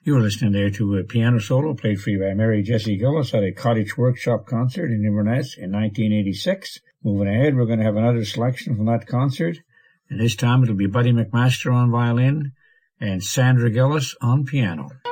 You were listening there to a piano solo played for you by Mary Jessie Gillis at a Cottage Workshop concert in Inverness in 1986. Moving ahead, we're going to have another selection from that concert, and this time it'll be Buddy McMaster on violin and Sandra Gillis on piano.